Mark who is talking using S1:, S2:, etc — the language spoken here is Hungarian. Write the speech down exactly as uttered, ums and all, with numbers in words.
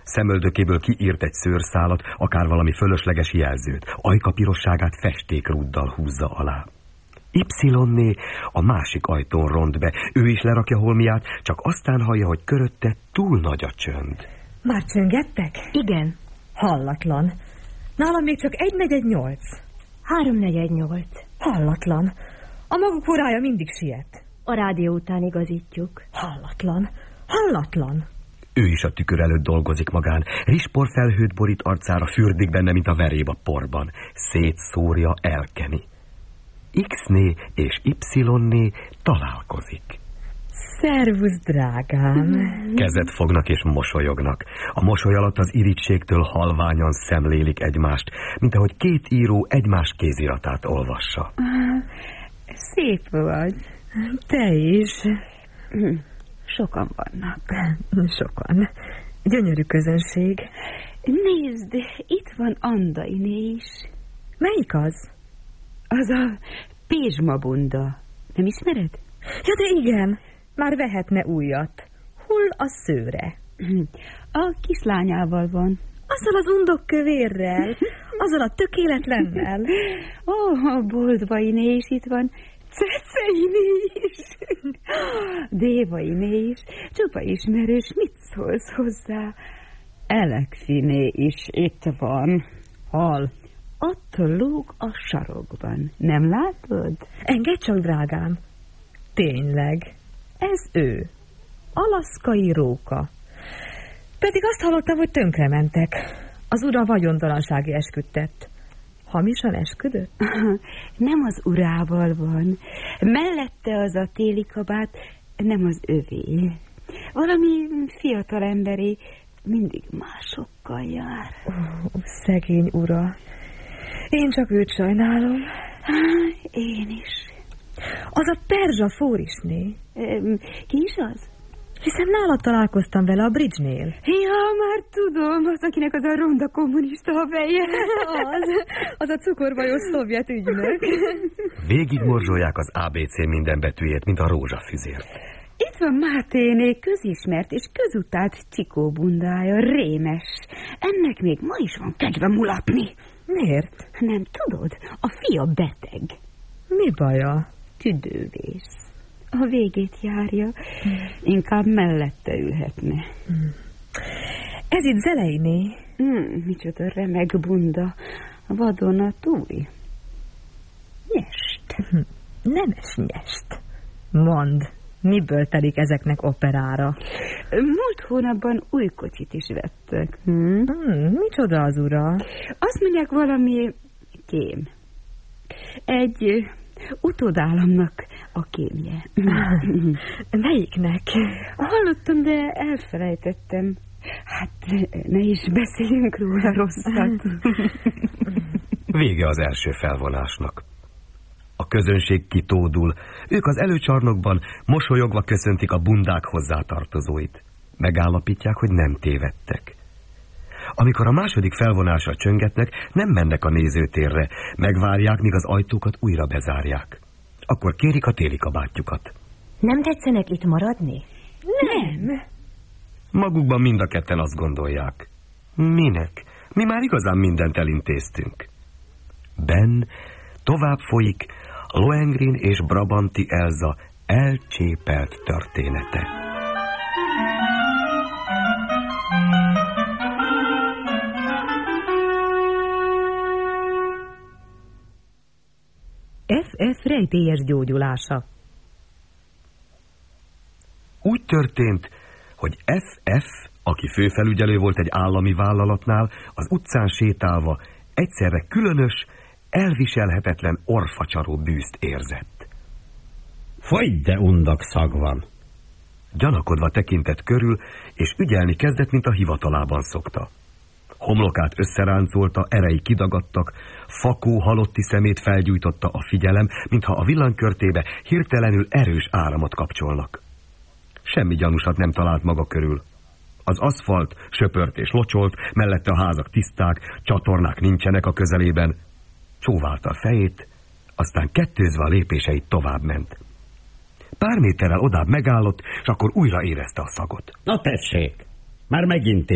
S1: Szemöldökéből kiírt egy szőrszálat, akár valami fölösleges jelzőt. Ajka pirosságát festékrúddal húzza alá. Y-né a másik ajtón ront be. Ő is lerakja holmiát, csak aztán hallja, hogy körötte túl nagy a csönd.
S2: Már csöngettek?
S3: Igen.
S2: Hallatlan. Nálam még csak egy negyed nyolc.
S3: Három negyed nyolc.
S2: Hallatlan. A maguk órája mindig siet.
S3: A rádió után igazítjuk.
S2: Hallatlan. Hallatlan.
S1: Ő is a tükör előtt dolgozik magán. Rispor felhőt borít arcára, fürdik benne, mint a veréb a porban. Szétszórja, elkeni. X-né és Y-né találkozik.
S2: Szervusz, drágám.
S1: Kezet fognak és mosolyognak. A mosoly alatt az irítségtől halványan szemlélik egymást, mint ahogy két író egymás kéziratát olvassa.
S4: Szép vagy.
S2: Te is.
S4: Sokan vannak.
S2: Sokan. Gyönyörű közönség.
S4: Nézd, itt van Andainé is.
S2: Melyik az?
S4: Az a pézsmabunda. Nem ismered?
S2: Ja, de igen. Már vehetne újat. Hol a szőre?
S4: A kislányával van.
S2: Azzal az undokkövérrel. Azzal a tökéletlennel.
S4: Ó, oh, a Boldvainé is itt van. Ceceiné is. Dévainé is. Csupa ismerős, mit szólsz hozzá? Elekfiné is itt van. Hol? Ott lóg a sarokban. Nem látod?
S2: Engedj csak, drágám. Tényleg. Ez ő. Alaszkai róka. Pedig azt hallottam, hogy tönkrementek. Az ura vagyontalansági esküt tett. Hamisan esküdött?
S4: Nem az urával van. Mellette az a téli kabát, nem az övé. Valami fiatal emberi, mindig másokkal jár.
S2: Ó, szegény ura. Én csak őt sajnálom.
S4: Én is.
S2: Az a perzsa Fórisné.
S4: Ki is az?
S2: Hiszen nálad találkoztam vele a Bridge-nél.
S4: Ja, már tudom, az, akinek az a ronda kommunista a feje.
S2: Az, az a cukorbajos szovjet ügynök.
S1: Végig morzsolják az á bé cé minden betűjét, mint a rózsafüzért.
S4: Itt van Máténé, közismert és közutált Csikó bundája, rémes. Ennek még ma is van kedve mulatni.
S2: Miért?
S4: Nem tudod, a fia beteg.
S2: Mi baja?
S4: Tüdővész. A végét járja, inkább mellette ülhetne.
S2: Ez itt Zeleiné.
S4: Hmm, micsoda remek bunda, vadonatúj. Nyest.
S2: Nemes nyest. Mondd, miből telik ezeknek operára?
S4: Múlt hónapban új kocsit is vettek. Hmm?
S2: Hmm, micsoda az ura?
S4: Azt mondják valami kém. Egy utódállamnak a kémje.
S2: Melyiknek?
S4: Hallottam, de elfelejtettem. Hát ne is beszéljünk róla rosszat.
S1: Vége az első felvonásnak. A közönség kitódul. Ők az előcsarnokban mosolyogva köszöntik a bundák hozzátartozóit. Megállapítják, hogy nem tévedtek. Amikor a második felvonásra csöngetnek, nem mennek a nézőtérre, megvárják, míg az ajtókat újra bezárják. Akkor kérik a téli kabátjukat.
S3: Nem tetszenek itt maradni?
S4: Nem.
S1: Magukban mind a ketten azt gondolják. Minek? Mi már igazán mindent elintéztünk. Ben tovább folyik Lohengrin és Brabanti Elza elcsépelt története.
S2: ef ef rejtélyes gyógyulása.
S1: Úgy történt, hogy ef ef, aki főfelügyelő volt egy állami vállalatnál, az utcán sétálva egyszerre különös, elviselhetetlen orfacsaró bűzt érzett.
S5: Fogy, de undak szag van!
S1: Gyanakodva tekintett körül, és ügyelni kezdett, mint a hivatalában szokta. Homlokát összeráncolta, erei kidagadtak, fakó halotti szemét felgyújtotta a figyelem, mintha a villanykörtébe hirtelenül erős áramot kapcsolnak. Semmi gyanúsat nem talált maga körül. Az aszfalt söpört és locsolt, mellette a házak tiszták, csatornák nincsenek a közelében. Csóválta a fejét, aztán kettőzve a lépéseit tovább ment. Pár méterrel odább megállott, és akkor újra érezte a szagot.
S5: Na tessék, már megint